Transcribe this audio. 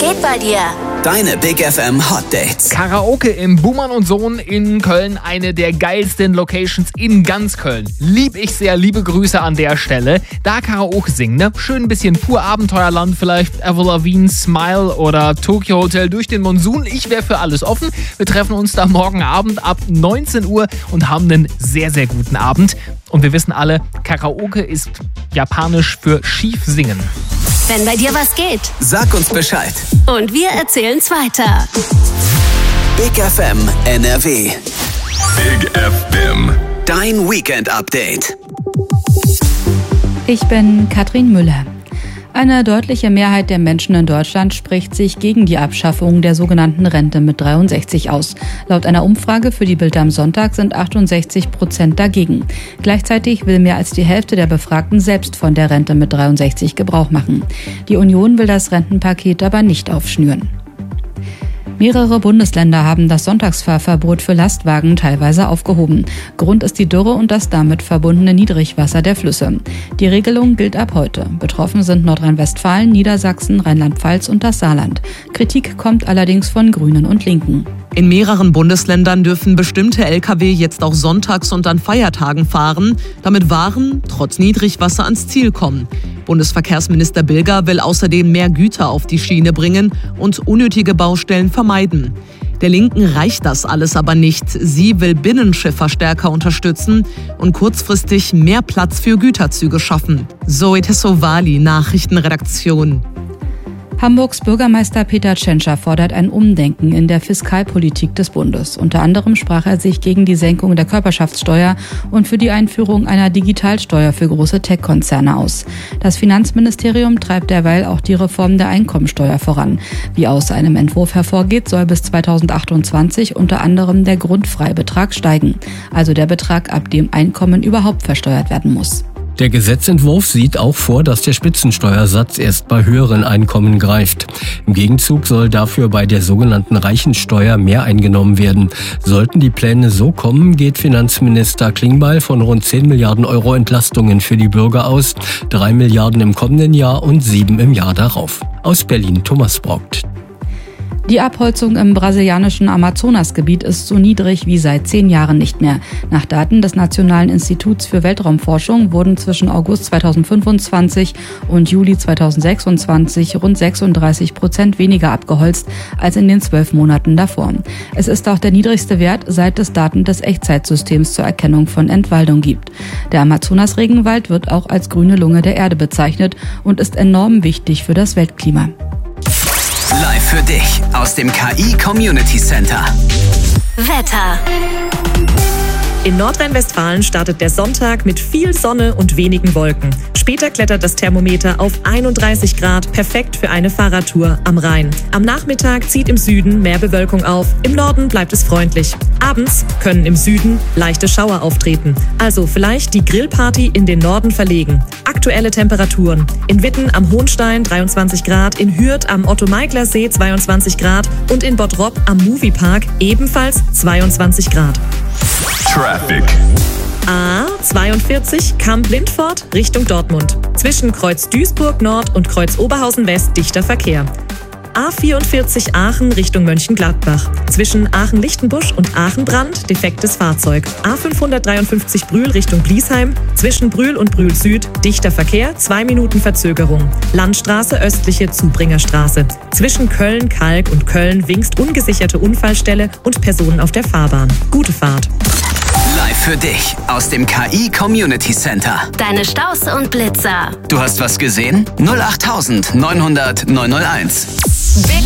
geht bei dir? Deine Big FM Hot Dates. Karaoke im Buhmann und Sohn in Köln, eine der geilsten Locations in ganz Köln. Lieb ich sehr, liebe Grüße an der Stelle. Da Karaoke singen, ne? Schön ein bisschen pur Abenteuerland, vielleicht Avril Lavigne, Smile oder Tokyo Hotel durch den Monsun. Ich wäre für alles offen. Wir treffen uns da morgen Abend ab 19 Uhr und haben einen sehr, sehr guten Abend. Und wir wissen alle, Karaoke ist japanisch für schief singen. Wenn bei dir was geht, Sag uns Bescheid. und wir erzählen's weiter. Big FM NRW. Big FM. Dein Weekend Update. Ich bin Katrin Müller. Eine deutliche Mehrheit der Menschen in Deutschland spricht sich gegen die Abschaffung der sogenannten Rente mit 63 aus. Laut einer Umfrage für die Bild am Sonntag sind 68% dagegen. Gleichzeitig will mehr als die Hälfte der Befragten selbst von der Rente mit 63 Gebrauch machen. Die Union will das Rentenpaket aber nicht aufschnüren. Mehrere Bundesländer haben das Sonntagsfahrverbot für Lastwagen teilweise aufgehoben. Grund ist die Dürre und das damit verbundene Niedrigwasser der Flüsse. Die Regelung gilt ab heute. Betroffen sind Nordrhein-Westfalen, Niedersachsen, Rheinland-Pfalz und das Saarland. Kritik kommt allerdings von Grünen und Linken. In mehreren Bundesländern dürfen bestimmte Lkw jetzt auch sonntags und an Feiertagen fahren, damit Waren trotz Niedrigwasser ans Ziel kommen. Bundesverkehrsminister Bilger will außerdem mehr Güter auf die Schiene bringen und unnötige Baustellen vermeiden. Der Linken reicht das alles aber nicht. Sie will Binnenschiffer stärker unterstützen und kurzfristig mehr Platz für Güterzüge schaffen. Zoe Tessovali, Nachrichtenredaktion. Hamburgs Bürgermeister Peter Tschentscher fordert ein Umdenken in der Fiskalpolitik des Bundes. Unter anderem sprach er sich gegen die Senkung der Körperschaftssteuer und für die Einführung einer Digitalsteuer für große Tech-Konzerne aus. Das Finanzministerium treibt derweil auch die Reform der Einkommensteuer voran. Wie aus einem Entwurf hervorgeht, soll bis 2028 unter anderem der Grundfreibetrag steigen, also der Betrag, ab dem Einkommen überhaupt versteuert werden muss. Der Gesetzentwurf sieht auch vor, dass der Spitzensteuersatz erst bei höheren Einkommen greift. Im Gegenzug soll dafür bei der sogenannten Reichensteuer mehr eingenommen werden. Sollten die Pläne so kommen, geht Finanzminister Klingbeil von rund 10 Milliarden Euro Entlastungen für die Bürger aus, 3 Milliarden im kommenden Jahr und 7 im Jahr darauf. Aus Berlin Thomas Braugt. Die Abholzung im brasilianischen Amazonasgebiet ist so niedrig wie seit 10 Jahren nicht mehr. Nach Daten des Nationalen Instituts für Weltraumforschung wurden zwischen August 2025 und Juli 2026 rund 36% weniger abgeholzt als in den 12 Monaten davor. Es ist auch der niedrigste Wert, seit es Daten des Echtzeitsystems zur Erkennung von Entwaldung gibt. Der Amazonas-Regenwald wird auch als grüne Lunge der Erde bezeichnet und ist enorm wichtig für das Weltklima. Live für dich aus dem KI Community Center. Wetter. In Nordrhein-Westfalen startet der Sonntag mit viel Sonne und wenigen Wolken. Später klettert das Thermometer auf 31 Grad, perfekt für eine Fahrradtour am Rhein. Am Nachmittag zieht im Süden mehr Bewölkung auf, im Norden bleibt es freundlich. Abends können im Süden leichte Schauer auftreten, also vielleicht die Grillparty in den Norden verlegen. Aktuelle Temperaturen: in Witten am Hohenstein 23 Grad, in Hürth am Otto-Meigler-See 22 Grad und in Bottrop am Moviepark ebenfalls 22 Grad. Traffic. A42 Kamp-Lindfort Richtung Dortmund. Zwischen Kreuz Duisburg Nord und Kreuz Oberhausen West dichter Verkehr. A44 Aachen Richtung Mönchengladbach. Zwischen Aachen-Lichtenbusch und Aachen-Brand defektes Fahrzeug. A553 Brühl Richtung Bliesheim. Zwischen Brühl und Brühl Süd dichter Verkehr, 2 Minuten Verzögerung. Landstraße östliche Zubringerstraße. Zwischen Köln-Kalk und Köln-Wingst ungesicherte Unfallstelle und Personen auf der Fahrbahn. Gute Fahrt. Live für dich aus dem KI Community Center. Deine Staus und Blitzer. Du hast was gesehen? 08900 901. Big